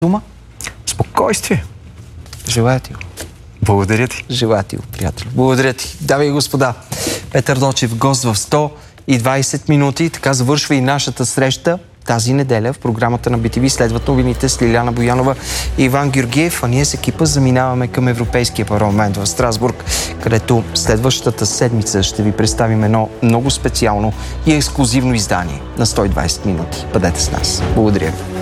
дума? Спокойствие. Желая ти го. Благодаря ти. Желая ти го, приятел. Благодаря ти. Дами и господа, Петър Дочев, гост в 120 минути. Така завършва и нашата среща тази неделя в програмата на BTV. Следват новините с Лиляна Боянова и Иван Георгиев, а ние с екипа заминаваме към Европейския парламент в Страсбург, където следващата седмица ще ви представим едно много специално и ексклузивно издание на 120 минути. Бъдете с нас. Благодаря ви.